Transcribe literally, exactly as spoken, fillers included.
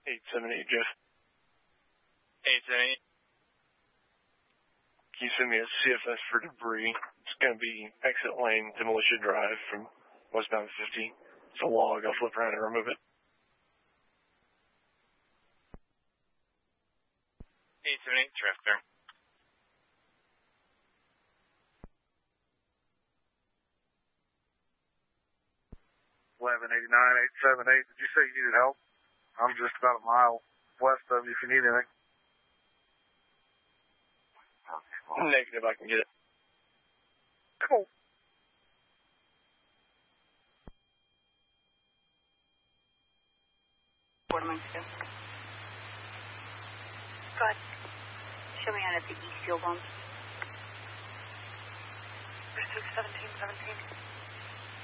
eight seven eight, Jeff. eight seven eight. Can you send me a C F S for debris? It's going to be exit lane to Militia Drive from westbound fifty. It's a log. I'll flip around and remove it. eight seven eight, traffic there. eleven eighty-nine, eight seven eight. Did you say you needed help? I'm just about a mile west of you if you need anything. Negative, I can get it. Cool. What am I doing? Go ahead. Show me out at the east field one. six seventeen seventeen.